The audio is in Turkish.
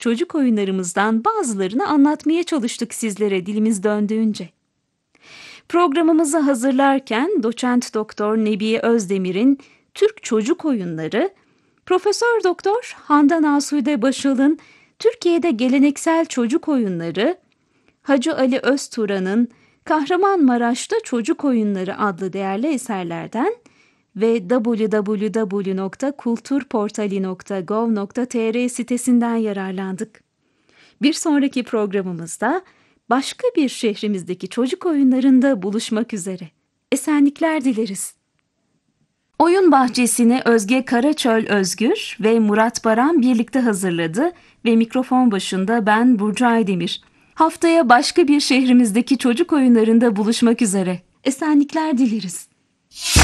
çocuk oyunlarımızdan bazılarını anlatmaya çalıştık sizlere dilimiz döndüğünce. Programımızı hazırlarken Doçent Doktor Nebiye Özdemir'in Türk Çocuk Oyunları, Profesör Doktor Handan Asude Başal'ın Türkiye'de Geleneksel Çocuk Oyunları, Hacı Ali Özturan'ın Kahramanmaraş'ta Çocuk Oyunları adlı değerli eserlerden ve www.kulturportali.gov.tr sitesinden yararlandık. Bir sonraki programımızda başka bir şehrimizdeki çocuk oyunlarında buluşmak üzere. Esenlikler dileriz. Oyun bahçesini Özge Karaçöl Özgür ve Murat Baran birlikte hazırladı ve mikrofon başında ben Burcu Aydemir. Haftaya başka bir şehrimizdeki çocuk oyunlarında buluşmak üzere. Esenlikler dileriz.